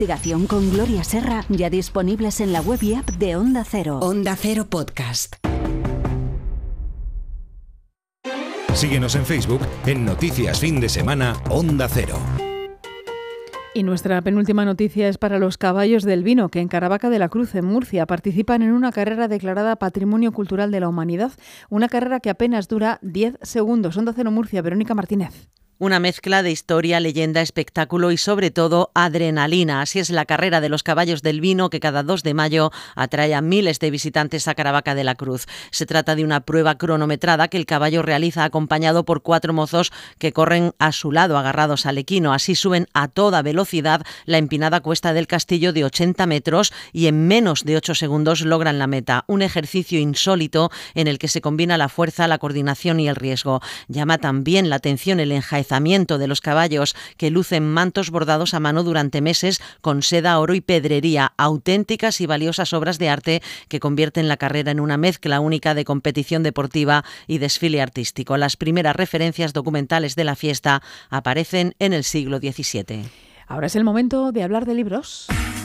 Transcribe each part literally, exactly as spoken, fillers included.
Investigación con Gloria Serra, ya disponibles en la web y app de Onda Cero. Onda Cero Podcast. Síguenos en Facebook en Noticias Fin de Semana Onda Cero. Y nuestra penúltima noticia es para los caballos del vino, que en Caravaca de la Cruz, en Murcia, participan en una carrera declarada Patrimonio Cultural de la Humanidad. Una carrera que apenas dura diez segundos. Onda Cero Murcia, Verónica Martínez. Una mezcla de historia, leyenda, espectáculo y sobre todo adrenalina. Así es la carrera de los caballos del vino que cada dos de mayo atrae a miles de visitantes a Caravaca de la Cruz. Se trata de una prueba cronometrada que el caballo realiza acompañado por cuatro mozos que corren a su lado agarrados al equino. Así suben a toda velocidad la empinada cuesta del castillo de ochenta metros y en menos de ocho segundos logran la meta. Un ejercicio insólito en el que se combina la fuerza, la coordinación y el riesgo. Llama también la atención el enjaezamiento de los caballos, que lucen mantos bordados a mano durante meses con seda, oro y pedrería, auténticas y valiosas obras de arte que convierten la carrera en una mezcla única de competición deportiva y desfile artístico. Las primeras referencias documentales de la fiesta aparecen en el siglo diecisiete. Ahora es el momento de hablar de libros.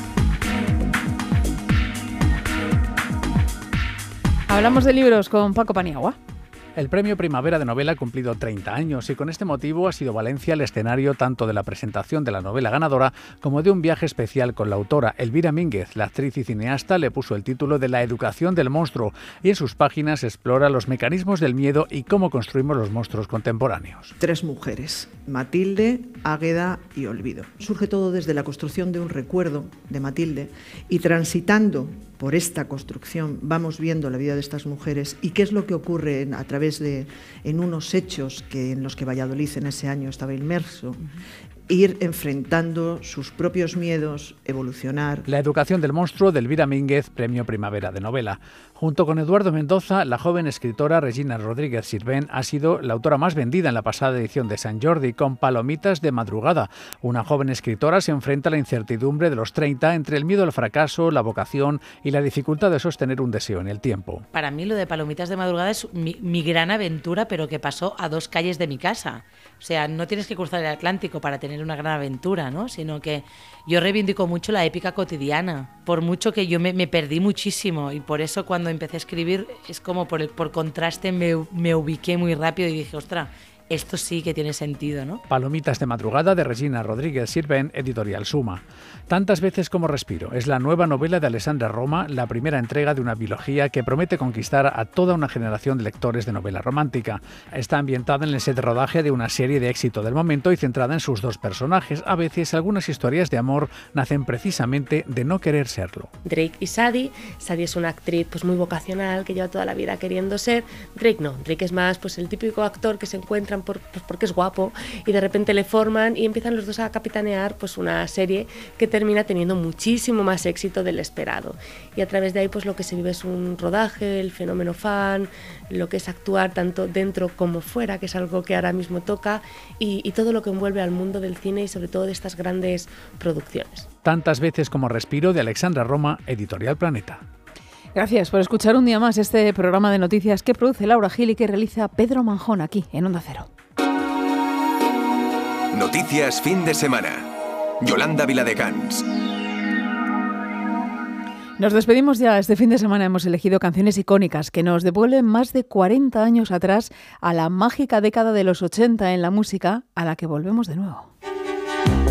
Hablamos de libros con Paco Paniagua. El Premio Primavera de Novela ha cumplido treinta años y con este motivo ha sido Valencia el escenario tanto de la presentación de la novela ganadora como de un viaje especial con la autora. Elvira Mínguez, la actriz y cineasta, le puso el título de La educación del monstruo y en sus páginas explora los mecanismos del miedo y cómo construimos los monstruos contemporáneos. Tres mujeres, Matilde, Águeda y Olvido. Surge todo desde la construcción de un recuerdo de Matilde y transitando por esta construcción vamos viendo la vida de estas mujeres y qué es lo que ocurre en, a través de en unos hechos que en los que Valladolid en ese año estaba inmerso. Uh-huh. Ir enfrentando sus propios miedos, evolucionar. La educación del monstruo de Elvira Mínguez, Premio Primavera de Novela. Junto con Eduardo Mendoza, la joven escritora Regina Rodríguez Sirvent ha sido la autora más vendida en la pasada edición de Sant Jordi, con Palomitas de madrugada. Una joven escritora se enfrenta a la incertidumbre de los treinta entre el miedo al fracaso, la vocación y la dificultad de sostener un deseo en el tiempo. Para mí lo de Palomitas de madrugada es mi, mi gran aventura, pero que pasó a dos calles de mi casa. O sea, no tienes que cruzar el Atlántico para tener una gran aventura, ¿no? Sino que yo reivindico mucho la épica cotidiana, por mucho que yo me, me perdí muchísimo y por eso cuando empecé a escribir es como por, el, por contraste me, me ubiqué muy rápido y dije, ostras, esto sí que tiene sentido, ¿no? Palomitas de madrugada de Regina Rodríguez Sirvent, editorial Suma. Tantas veces como respiro es la nueva novela de Alessandra Roma, la primera entrega de una biología que promete conquistar a toda una generación de lectores de novela romántica. Está ambientada en el set de rodaje de una serie de éxito del momento y centrada en sus dos personajes. A veces algunas historias de amor nacen precisamente de no querer serlo. Drake y Sadie. Sadie es una actriz pues muy vocacional que lleva toda la vida queriendo ser. Drake no. Drake es más pues el típico actor que se encuentra Por, pues porque es guapo y de repente le forman y empiezan los dos a capitanear pues una serie que termina teniendo muchísimo más éxito del esperado y a través de ahí pues lo que se vive es un rodaje, el fenómeno fan, lo que es actuar tanto dentro como fuera, que es algo que ahora mismo toca y, y todo lo que envuelve al mundo del cine y sobre todo de estas grandes producciones. Tantas veces como respiro de Alessandra Roma, editorial Planeta. Gracias por escuchar un día más este programa de noticias que produce Laura Gil y que realiza Pedro Manjón aquí en Onda Cero. Noticias Fin de Semana. Yolanda Viladecans. Nos despedimos ya. Este fin de semana hemos elegido canciones icónicas que nos devuelven más de cuarenta años atrás a la mágica década de los ochenta en la música, a la que volvemos de nuevo.